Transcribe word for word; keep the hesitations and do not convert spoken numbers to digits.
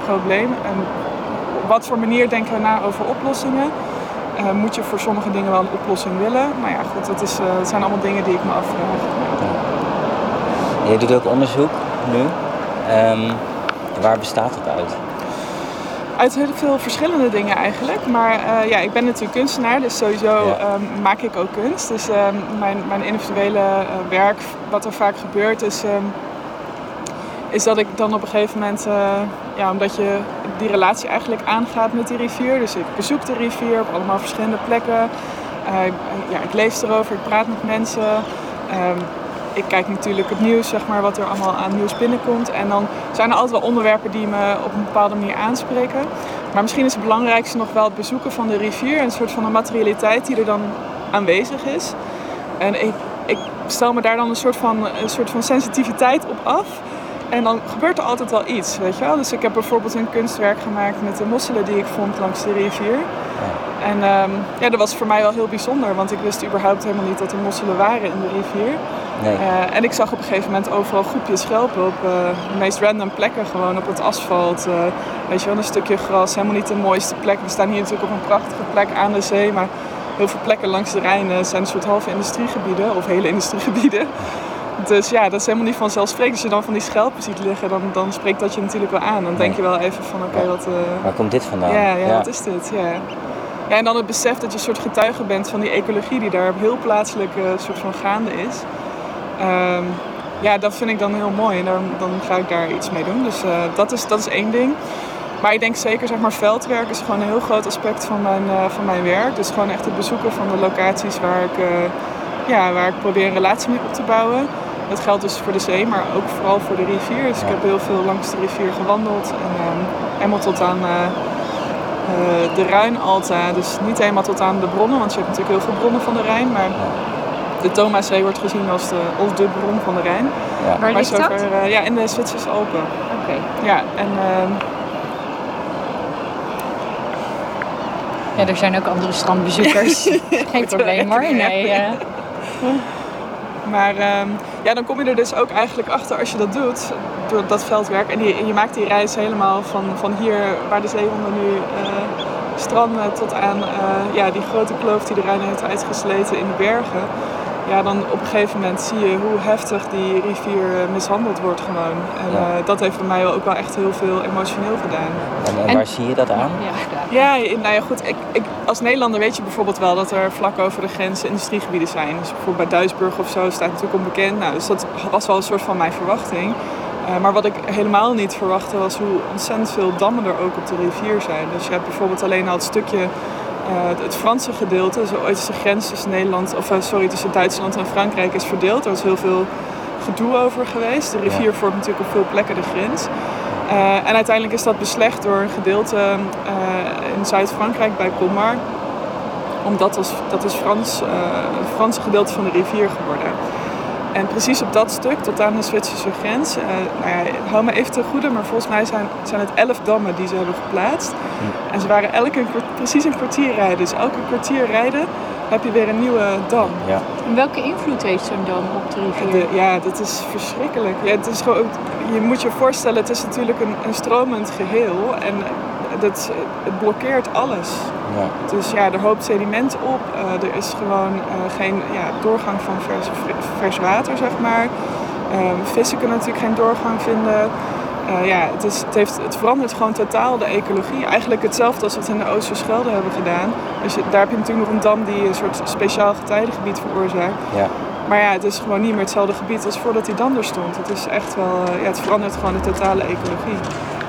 probleem. En op wat voor manier denken we na over oplossingen? Uh, moet je voor sommige dingen wel een oplossing willen? Maar ja, goed, dat, is, uh, dat zijn allemaal dingen die ik me afvraag. Ja. Je doet ook onderzoek nu. Um, waar bestaat het uit? Uit heel veel verschillende dingen eigenlijk. Maar uh, ja, ik ben natuurlijk kunstenaar, dus sowieso ja. um, maak ik ook kunst. Dus um, mijn, mijn individuele uh, werk, wat er vaak gebeurt, is, um, is dat ik dan op een gegeven moment, uh, ja, omdat je die relatie eigenlijk aangaat met die rivier. Dus ik bezoek de rivier op allemaal verschillende plekken. Uh, ja, ik lees erover, ik praat met mensen. Um, Ik kijk natuurlijk het nieuws, zeg maar, wat er allemaal aan nieuws binnenkomt. En dan zijn er altijd wel onderwerpen die me op een bepaalde manier aanspreken. Maar misschien is het belangrijkste nog wel het bezoeken van de rivier. Een soort van een materialiteit die er dan aanwezig is. En ik, ik stel me daar dan een soort, van, een soort van sensitiviteit op af. En dan gebeurt er altijd wel iets, weet je wel. Dus ik heb bijvoorbeeld een kunstwerk gemaakt met de mosselen die ik vond langs de rivier. En um, ja, dat was voor mij wel heel bijzonder, want ik wist überhaupt helemaal niet dat er mosselen waren in de rivier. Nee. Uh, en ik zag op een gegeven moment overal groepjes schelpen op uh, de meest random plekken, gewoon op het asfalt. Uh, weet je wel, een stukje gras, helemaal niet de mooiste plek. We staan hier natuurlijk op een prachtige plek aan de zee, maar heel veel plekken langs de Rijn uh, zijn een soort halve industriegebieden, of hele industriegebieden. Dus ja, dat is helemaal niet vanzelfsprekend. Als je dan van die schelpen ziet liggen, dan, dan spreekt dat je natuurlijk wel aan. Dan denk je wel even van, oké, okay, wat... Uh... Waar komt dit vandaan? Ja, ja, ja, wat is dit? Ja. Ja, en dan het besef dat je een soort getuige bent van die ecologie die daar heel plaatselijk uh, soort van gaande is. Um, ja, dat vind ik dan heel mooi en dan, dan ga ik daar iets mee doen. Dus uh, dat, is, dat is één ding. Maar ik denk zeker, zeg maar, veldwerk is gewoon een heel groot aspect van mijn, uh, van mijn werk. Dus gewoon echt het bezoeken van de locaties waar ik, uh, ja, waar ik probeer een relatie mee op te bouwen. Dat geldt dus voor de zee, maar ook vooral voor de rivier. Dus ik heb heel veel langs de rivier gewandeld. En um, helemaal tot aan uh, uh, de Rijnalta. Dus niet helemaal tot aan de bronnen, want je hebt natuurlijk heel veel bronnen van de Rijn. Maar de Thomaszee wordt gezien als de, als de bron van de Rijn. Ja. Waar ligt dat? Uh, ja, in de Zwitserse Alpen. Oké. Okay. Ja, en... Uh, ja, er zijn ook andere strandbezoekers. Geen probleem hoor. Nee, uh... Maar um, ja, dan kom je er dus ook eigenlijk achter als je dat doet, door dat veldwerk. En, die, en je maakt die reis helemaal van, van hier waar de zeehonden nu uh, stranden tot aan uh, ja, die grote kloof die de Rijn heeft uitgesleten in de bergen. Ja, dan op een gegeven moment zie je hoe heftig die rivier mishandeld wordt gewoon. En ja. uh, dat heeft bij mij ook wel echt heel veel emotioneel gedaan. En, en waar en, zie je dat aan? Ja, ja nou ja, goed. Ik, ik, als Nederlander weet je bijvoorbeeld wel dat er vlak over de grens industriegebieden zijn. Dus bijvoorbeeld bij Duisburg of zo staat natuurlijk onbekend. Nou, dus dat was wel een soort van mijn verwachting. Uh, maar wat ik helemaal niet verwachtte was hoe ontzettend veel dammen er ook op de rivier zijn. Dus je hebt bijvoorbeeld alleen al het stukje... Uh, het Franse gedeelte, dus ooit is de grens tussen Nederland, of uh, sorry, tussen Duitsland en Frankrijk is verdeeld. Er is heel veel gedoe over geweest. De rivier ja. vormt natuurlijk op veel plekken de grens. Uh, en uiteindelijk is dat beslecht door een gedeelte uh, in Zuid-Frankrijk bij Colmar. Omdat dat, dat is Frans, uh, het Franse gedeelte van de rivier geworden. En precies op dat stuk, tot aan de Zwitserse grens, uh, nou ja, hou me even ten goede, maar volgens mij zijn, zijn het elf dammen die ze hebben geplaatst. Hm. En ze waren elke een, precies een kwartier rijden. Dus elke kwartier rijden heb je weer een nieuwe dam. Ja. En welke invloed heeft zo'n dam op de rivier? De, ja, dat is verschrikkelijk. Ja, het is gewoon, je moet je voorstellen, het is natuurlijk een, een stromend geheel. En dat, het blokkeert alles. Ja. Dus ja, er hoopt sediment op. Uh, er is gewoon uh, geen ja, doorgang van vers, vers water, zeg maar. Uh, vissen kunnen natuurlijk geen doorgang vinden. Uh, ja, het, is, het, heeft, het verandert gewoon totaal de ecologie. Eigenlijk hetzelfde als wat we in de Oosterschelde hebben gedaan. Dus je, daar heb je natuurlijk nog een dam die een soort speciaal getijdengebied veroorzaakt. Ja. Maar ja, het is gewoon niet meer hetzelfde gebied als voordat die dam er stond. Het is echt wel, uh, ja, het verandert gewoon de totale ecologie.